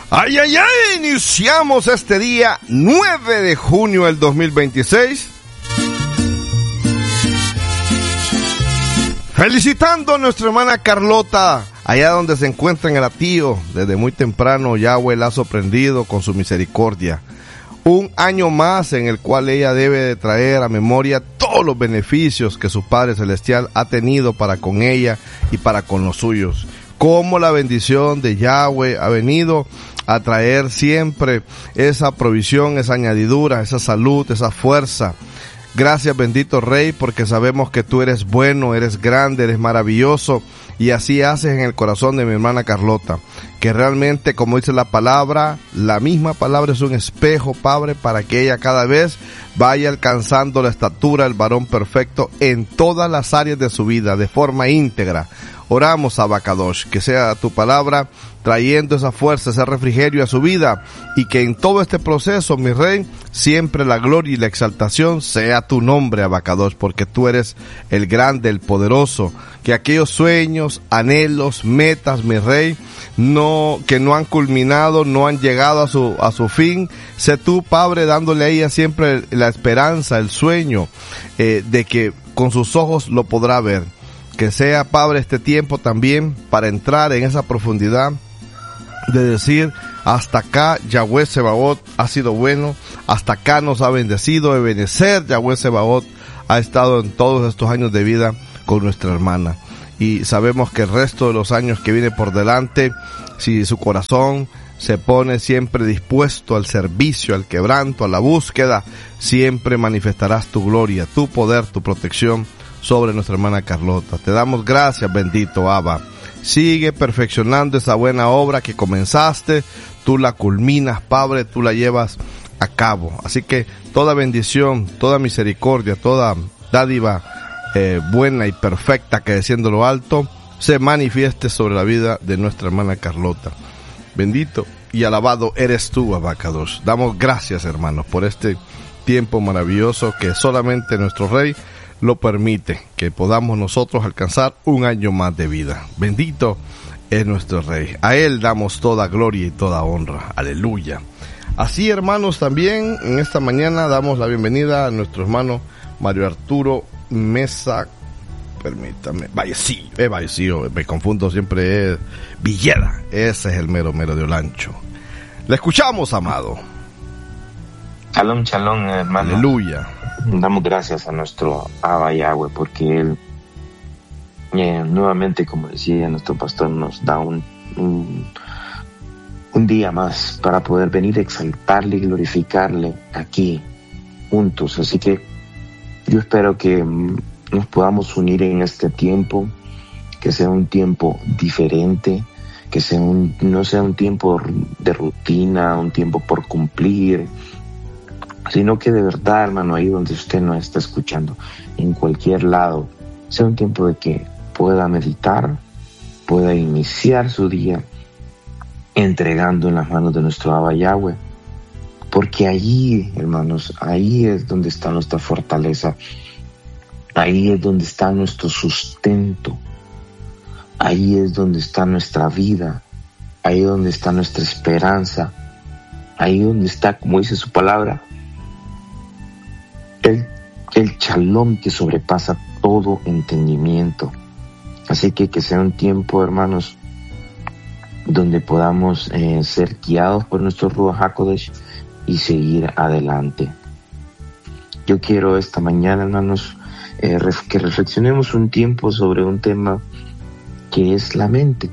Ay, ay, ay, iniciamos este día 9 de junio del 2026. Felicitando a nuestra hermana Carlota, allá donde se encuentra en el Atío. Desde muy temprano Yahweh la ha sorprendido con su misericordia. Un año más en el cual ella debe de traer a memoria todos los beneficios que su Padre Celestial ha tenido para con ella y para con los suyos. Cómo la bendición de Yahweh ha venido a traer siempre esa provisión, esa añadidura, esa salud, esa fuerza. Gracias, bendito Rey, porque sabemos que tú eres bueno, eres grande, eres maravilloso, y así haces en el corazón de mi hermana Carlota, que realmente, como dice la palabra, la misma palabra es un espejo, Padre, para que ella cada vez vaya alcanzando la estatura del varón perfecto en todas las áreas de su vida, de forma íntegra. Oramos, Abacadosh, que sea tu palabra trayendo esa fuerza, ese refrigerio a su vida, y que en todo este proceso, mi Rey, siempre la gloria y la exaltación sea tu nombre, Abacadosh, porque tú eres el grande, el poderoso. Que aquellos sueños, anhelos, metas, mi Rey, que no han culminado, no han llegado a su fin, sé tú, Padre, dándole a ella siempre la esperanza, el sueño, de que con sus ojos lo podrá ver. Que sea, Padre, este tiempo también para entrar en esa profundidad de decir, hasta acá Yahweh Sebaot ha sido bueno, hasta acá nos ha bendecido. Ebenezer, Yahweh Sebaot ha estado en todos estos años de vida con nuestra hermana. Y sabemos que el resto de los años que viene por delante, si su corazón se pone siempre dispuesto al servicio, al quebranto, a la búsqueda, siempre manifestarás tu gloria, tu poder, tu protección sobre nuestra hermana Carlota. Te damos gracias, bendito Abba. Sigue perfeccionando esa buena obra que comenzaste, tú la culminas, Padre, tú la llevas a cabo. Así que toda bendición, toda misericordia, toda dádiva buena y perfecta que desciende lo alto, se manifieste sobre la vida de nuestra hermana Carlota. Bendito y alabado eres tú, Abacados. Damos gracias, hermanos, por este tiempo maravilloso que solamente nuestro Rey lo permite, que podamos nosotros alcanzar un año más de vida. Bendito es nuestro Rey. A Él damos toda gloria y toda honra. Aleluya. Así, hermanos, también en esta mañana damos la bienvenida a nuestro hermano Mario Arturo Mesa. Permítame. Vallecillo, me confundo siempre. Es Villeda. Ese es el mero de Olancho. Le escuchamos, amado. Shalom, shalom, hermano. Aleluya. Damos gracias a nuestro Abba Yahweh porque Él, nuevamente, como decía nuestro pastor, nos da un día más para poder venir a exaltarle y glorificarle aquí, juntos. Así que yo espero que nos podamos unir en este tiempo, que sea un tiempo diferente, que sea no sea un tiempo de rutina, un tiempo por cumplir, sino que de verdad, hermano, ahí donde usted nos está escuchando, en cualquier lado, sea un tiempo de que pueda meditar, pueda iniciar su día entregando en las manos de nuestro Abba Yahweh, porque allí, hermanos, ahí es donde está nuestra fortaleza, ahí es donde está nuestro sustento, ahí es donde está nuestra vida, ahí es donde está nuestra esperanza, ahí es donde está, como dice su palabra, el shalom que sobrepasa todo entendimiento. Así que sea un tiempo, hermanos, donde podamos ser guiados por nuestro Ruach HaKodesh y seguir adelante. Yo quiero esta mañana, hermanos, que reflexionemos un tiempo sobre un tema que es la mente.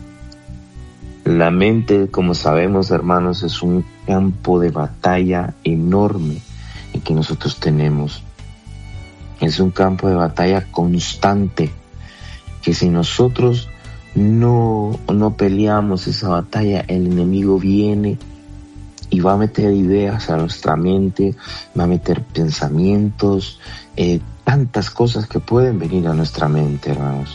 La mente, como sabemos, hermanos, es un campo de batalla enorme el que nosotros tenemos. Es un campo de batalla constante, que si nosotros no peleamos esa batalla, el enemigo viene y va a meter ideas a nuestra mente, va a meter pensamientos, tantas cosas que pueden venir a nuestra mente, hermanos.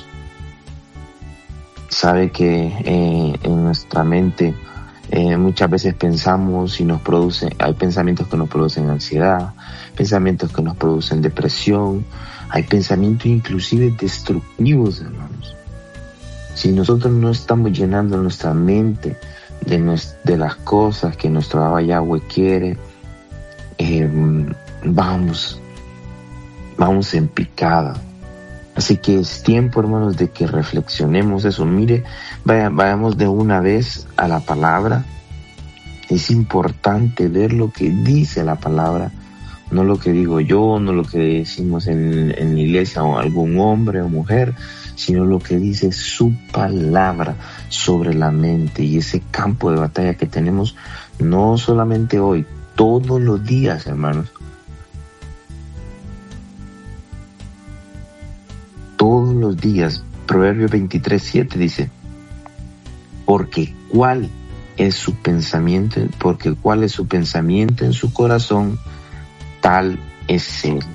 Sabe que en nuestra mente muchas veces pensamos y hay pensamientos que nos producen ansiedad, pensamientos que nos producen depresión, hay pensamientos inclusive destructivos, hermanos. Si nosotros no estamos llenando nuestra mente de las cosas que nuestro Abba Yahweh quiere, vamos en picada. Así que es tiempo, hermanos, de que reflexionemos eso. Mire, vayamos de una vez a la palabra. Es importante ver lo que dice la palabra, no lo que digo yo, no lo que decimos en la iglesia o algún hombre o mujer, sino lo que dice su palabra sobre la mente y ese campo de batalla que tenemos no solamente hoy, todos los días, hermanos. Todos los días. Proverbios 23:7 dice, porque cuál es su pensamiento en su corazón, tal es él.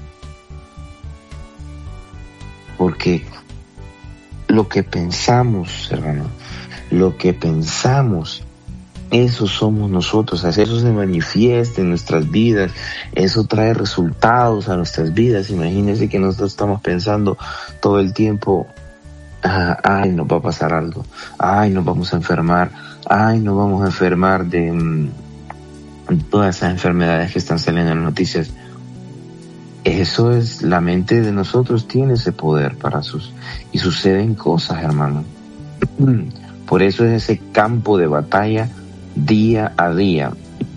Porque lo que pensamos, hermano, lo que pensamos, eso somos nosotros. Eso se manifiesta en nuestras vidas, eso trae resultados a nuestras vidas. Imagínense que nosotros estamos pensando todo el tiempo, ay, nos va a pasar algo, ay, nos vamos a enfermar, ay, nos vamos a enfermar de todas esas enfermedades que están saliendo en las noticias. Eso es, la mente de nosotros tiene ese poder y suceden cosas, hermano. Por eso es ese campo de batalla día a día.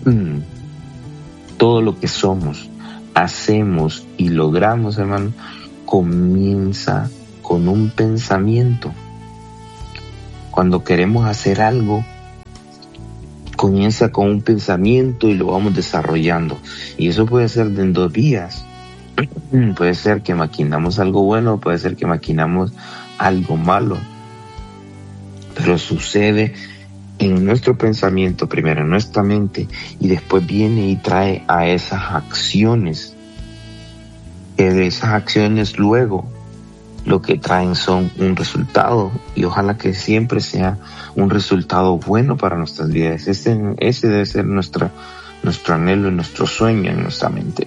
Todo lo que somos, hacemos y logramos, hermano, comienza con un pensamiento. Cuando queremos hacer algo, comienza con un pensamiento y lo vamos desarrollando. Y eso puede ser de en 2 días. Puede ser que maquinamos algo bueno, puede ser que maquinamos algo malo. Pero sucede en nuestro pensamiento, primero en nuestra mente, y después viene y trae a esas acciones. Que de esas acciones luego lo que traen son un resultado, y ojalá que siempre sea un resultado bueno para nuestras vidas. Ese debe ser nuestro anhelo y nuestro sueño en nuestra mente.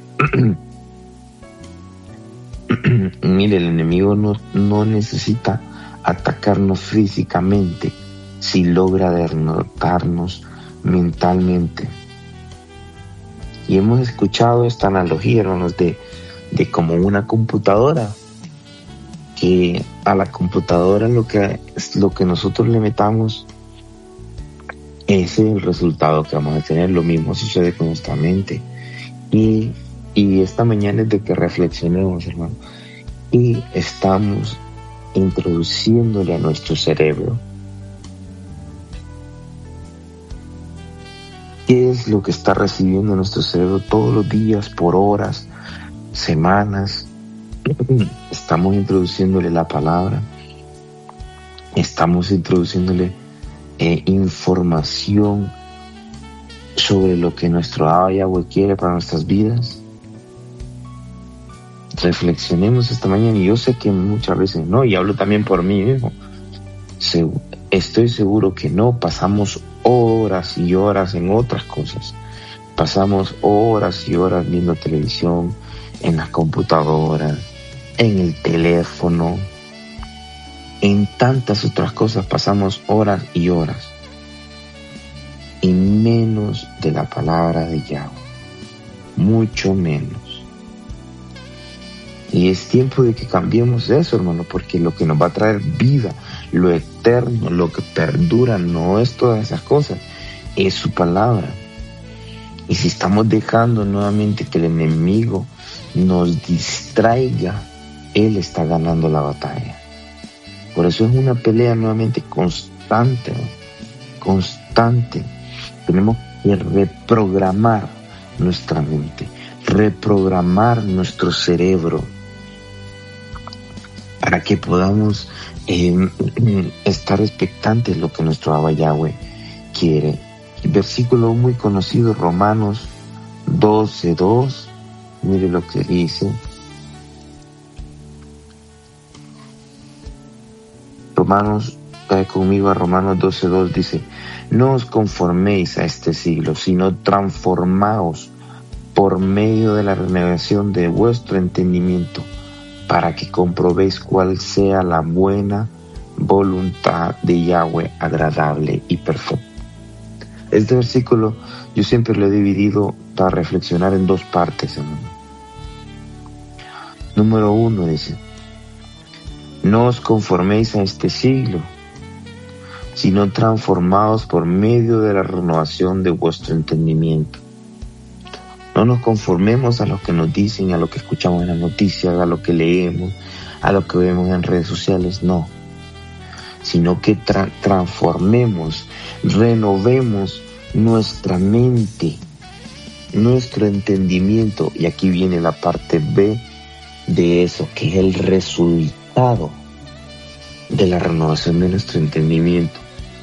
Mire, el enemigo no necesita atacarnos físicamente si logra derrotarnos mentalmente. Y hemos escuchado esta analogía, hermanos, de como una computadora, que a la computadora lo que nosotros le metamos, ese es el resultado que vamos a tener. Lo mismo sucede con nuestra mente. Y esta mañana es de que reflexionemos, hermano, y estamos introduciéndole a nuestro cerebro qué es lo que está recibiendo nuestro cerebro todos los días, por horas, semanas. Estamos introduciéndole la palabra, estamos introduciéndole información sobre lo que nuestro Abba Yahweh quiere para nuestras vidas. Reflexionemos esta mañana, y yo sé que muchas veces no, y hablo también por mí mismo. Estoy seguro que no. Pasamos horas y horas en otras cosas. Pasamos horas y horas viendo televisión, en la computadora, en el teléfono, en tantas otras cosas. Pasamos horas y horas, y menos de la palabra de Yahweh, mucho menos. Y es tiempo de que cambiemos eso, hermano, porque lo que nos va a traer vida, lo eterno, lo que perdura, no es todas esas cosas, es su palabra. Y si estamos dejando nuevamente que el enemigo nos distraiga, él está ganando la batalla. Por eso es una pelea nuevamente constante, ¿no? Constante. Tenemos que reprogramar nuestra mente, reprogramar nuestro cerebro, para que podamos estar expectantes de lo que nuestro Abba Yahweh quiere. El versículo muy conocido, Romanos 12:2, mire lo que dice. Conmigo a Romanos 12:2 dice: no os conforméis a este siglo, sino transformaos por medio de la renovación de vuestro entendimiento, para que comprobéis cuál sea la buena voluntad de Yahweh, agradable y perfecta. Este versículo yo siempre lo he dividido para reflexionar en dos partes, hermano. Número 1 dice: no os conforméis a este siglo, sino transformados por medio de la renovación de vuestro entendimiento. No nos conformemos a lo que nos dicen, a lo que escuchamos en las noticias, a lo que leemos, a lo que vemos en redes sociales, no. Sino que transformemos, renovemos nuestra mente, nuestro entendimiento. Y aquí viene la parte B de eso, que es el resultado de la renovación de nuestro entendimiento.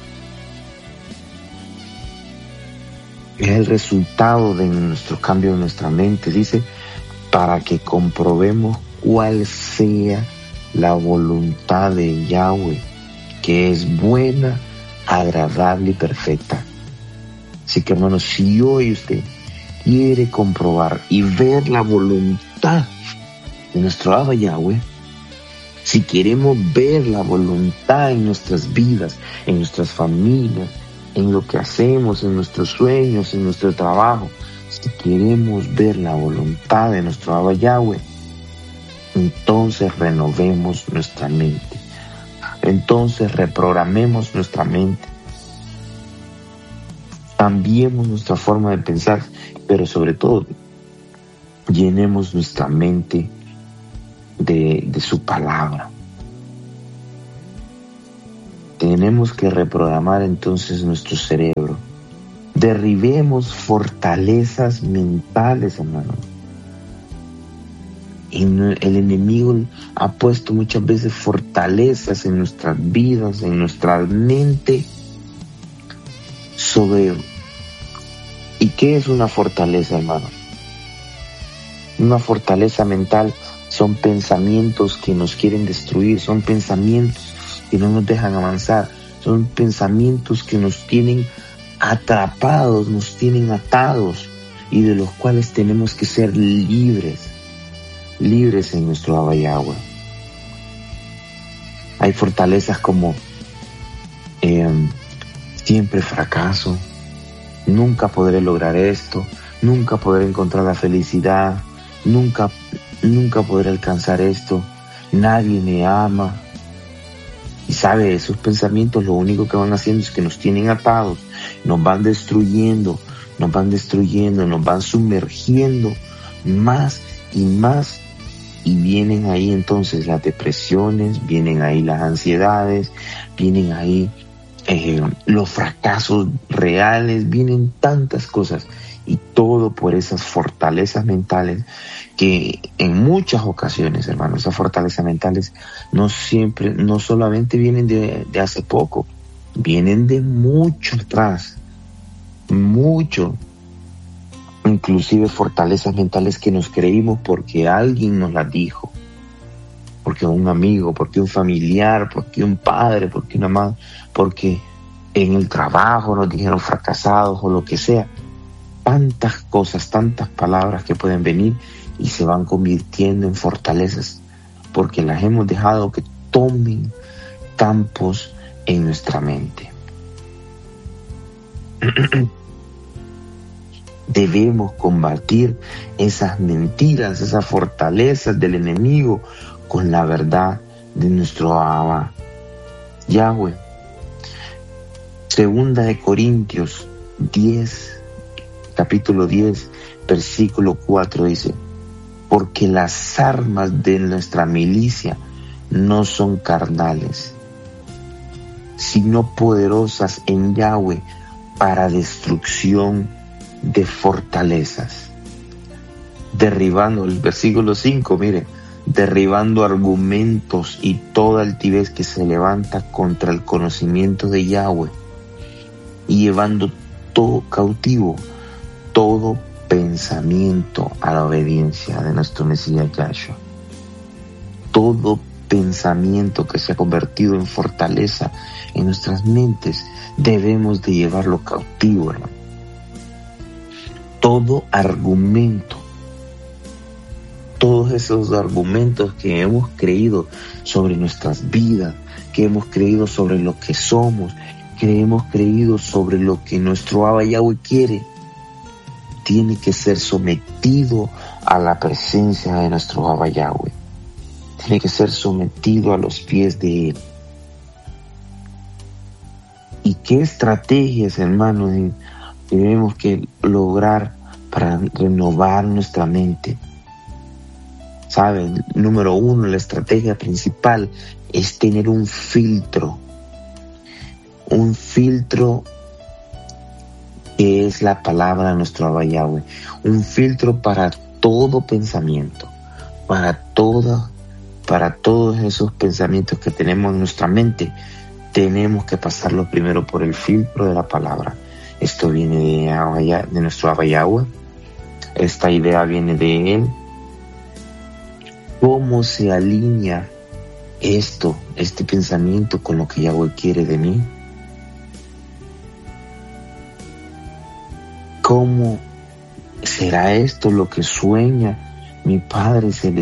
Es el resultado de nuestro cambio de nuestra mente. Dice, para que comprobemos cuál sea la voluntad de Yahweh, que es buena, agradable y perfecta. Así que, hermanos, si hoy usted quiere comprobar y ver la voluntad de nuestro Abba Yahweh, si queremos ver la voluntad en nuestras vidas, en nuestras familias, en lo que hacemos, en nuestros sueños, en nuestro trabajo, si queremos ver la voluntad de nuestro Abba Yahweh, entonces renovemos nuestra mente. Entonces reprogramemos nuestra mente. Cambiemos nuestra forma de pensar, pero sobre todo, llenemos nuestra mente de su palabra. Tenemos que reprogramar entonces nuestro cerebro. Derribemos fortalezas mentales, hermano. El enemigo ha puesto muchas veces fortalezas en nuestras vidas, en nuestra mente, sobre... ¿Y qué es una fortaleza, hermano? Una fortaleza mental son pensamientos que nos quieren destruir, son pensamientos que no nos dejan avanzar, son pensamientos que nos tienen atrapados, nos tienen atados, y de los cuales tenemos que ser libres en nuestro Abba Yahweh. Hay fortalezas como siempre fracaso, nunca podré lograr esto, nunca podré encontrar la felicidad, nunca podré alcanzar esto, nadie me ama. Y sabe, esos pensamientos lo único que van haciendo es que nos tienen atados, nos van destruyendo, nos van sumergiendo más y más, y vienen ahí entonces las depresiones, vienen ahí las ansiedades, vienen ahí los fracasos reales, vienen tantas cosas, y todo por esas fortalezas mentales que en muchas ocasiones, hermanos, esas fortalezas mentales no solamente vienen de hace poco, vienen de mucho atrás, mucho, inclusive fortalezas mentales que nos creímos porque alguien nos las dijo, porque un amigo, porque un familiar, porque un padre, porque una madre, porque en el trabajo nos dijeron fracasados o lo que sea. Tantas cosas, tantas palabras que pueden venir y se van convirtiendo en fortalezas porque las hemos dejado que tomen campos en nuestra mente. Debemos combatir esas mentiras, esas fortalezas del enemigo con la verdad de nuestro Abba Yahweh. Segunda de Corintios 10, capítulo 10, versículo 4 dice: porque las armas de nuestra milicia no son carnales, sino poderosas en Yahweh para destrucción de fortalezas. Derribando, el versículo 5, mire, derribando argumentos y toda altivez que se levanta contra el conocimiento de Yahweh, y llevando todo cautivo, todo pensamiento a la obediencia de nuestro Mesías Yahshua. Todo pensamiento que se ha convertido en fortaleza en nuestras mentes, debemos de llevarlo cautivo, hermano. Todo argumento, todos esos argumentos que hemos creído sobre nuestras vidas, que hemos creído sobre lo que somos, que hemos creído sobre lo que nuestro Abba Yahweh quiere, tiene que ser sometido a la presencia de nuestro Abba Yahweh. Tiene que ser sometido a los pies de Él. ¿Y qué estrategias, hermanos, tenemos que lograr para renovar nuestra mente? ¿Saben? Número 1, la estrategia principal es tener un filtro. Un filtro que es la palabra de nuestro Abba Yahweh. Un filtro para todo pensamiento, para todos esos pensamientos que tenemos en nuestra mente. Tenemos que pasarlo primero por el filtro de la palabra. Esto viene de nuestro Abba Yahweh. Esta idea viene de Él. ¿Cómo se alinea este pensamiento con lo que Yahweh quiere de mí? ¿Cómo será esto lo que sueña mi Padre Celestial